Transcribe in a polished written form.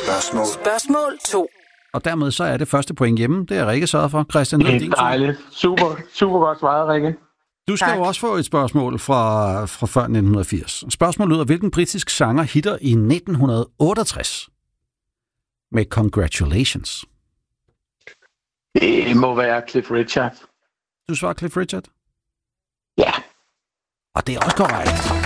Spørgsmål 2. Og dermed så er det første point hjemme. Det er Rikke sørget for. Christian, Det er dejligt. Super godt svaret, Rikke. Du skal jo også få et spørgsmål fra før 1980. Spørgsmålet lyder, hvilken britisk sanger hitter i 1968 med Congratulations? Det må være Cliff Richard. Du svarer Cliff Richard? Ja. Og det er også korrekt.